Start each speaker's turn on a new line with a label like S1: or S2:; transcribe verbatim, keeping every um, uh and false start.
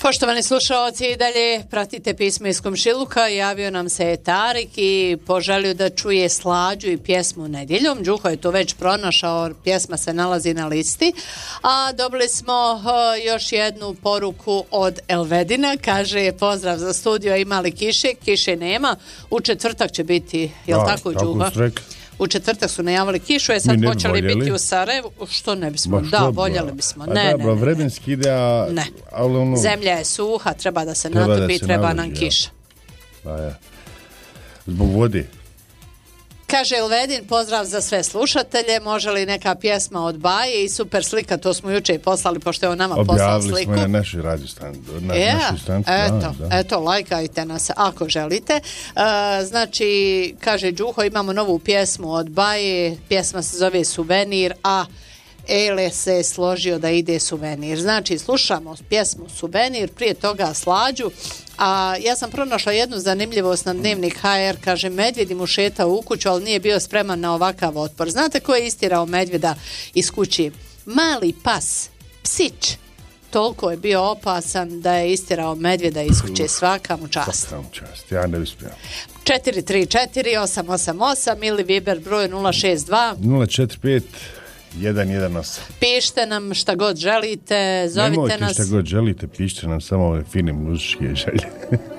S1: Poštovani slušalci, i dalje pratite pismo iz komšiluka. Javio nam se Tarik i poželio da čuje Slađu i pjesmu Nedjeljom. Đuho je to već pronašao, pjesma se nalazi na listi. A dobili smo uh, još jednu poruku od Elvedina. Kaže, pozdrav za studio, ima li kiše? Kiše nema. U četvrtak će biti, jel
S2: da,
S1: tako, Đuho? U četvrtak su najavili kišu, je sad počeli biti u Sarajevu. Što ne bismo? Ba, da, voljeli bismo. Ne, ne, ne, ne.
S2: Vremenski ide, a...
S1: Ne.
S2: Ono...
S1: Zemlja je suha, treba da se treba natopi, da se treba nalazi, nam kiša.
S2: Da, ja. Zbog vode.
S1: Kaže Elvedin, pozdrav za sve slušatelje, može li neka pjesma od Baje i super slika, to smo juče poslali, pošto je on nama poslao sliku.
S2: Objavili smo je na našoj radiostanici. Na,
S1: ja,
S2: našoj stanici,
S1: eto,
S2: da, da.
S1: eto, lajkajte nas ako želite. Uh, znači, kaže Đuho, imamo novu pjesmu od Baje, pjesma se zove Suvenir, a Ele se je složio da ide Suvenir. Znači, slušamo pjesmu Suvenir, prije toga Slađu. A ja sam pronašla jednu zanimljivost na Dnevnik ha er, kaže, medvjed mu šetao u kuću, ali nije bio spreman na ovakav otpor. Znate ko je istirao medvjeda iz kući? Mali pas, psić. Toliko je bio opasan da je istirao medvjeda iz kuće. Svaka mu čast.
S2: Svaka mu čast, ja ne uspijem.
S1: četiri tri četiri osam osam osam ili Viber broj nula šest dva
S2: nula četiri pet jedan jedan osam.
S1: Pišite nam šta god želite, zovite
S2: Nemojte
S1: nas.
S2: Nemojte šta god želite, pišite nam samo ove fine muzičke želje.